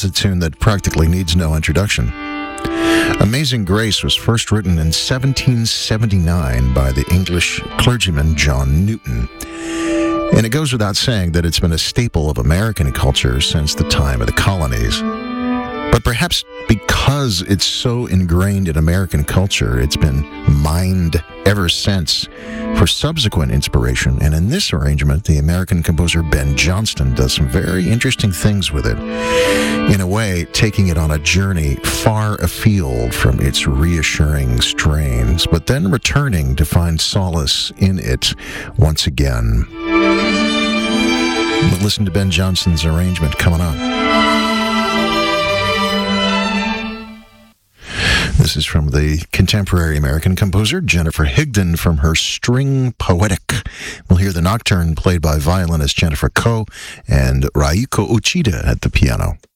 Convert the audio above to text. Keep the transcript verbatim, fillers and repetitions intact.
a tune that practically needs no introduction. Amazing Grace was first written in seventeen seventy-nine by the English clergyman John Newton. And it goes without saying that it's been a staple of American culture since the time of the colonies. But perhaps because it's so ingrained in American culture, it's been mined ever since for subsequent inspiration. And in this arrangement, the American composer Ben Johnston does some very interesting things with it. In a way, taking it on a journey far afield from its reassuring strains, but then returning to find solace in it once again. We'll listen to Ben Johnston's arrangement coming on. This is from the contemporary American composer Jennifer Higdon from her String Poetic. We'll hear the nocturne played by violinist Jennifer Koh and Raiko Uchida at the piano.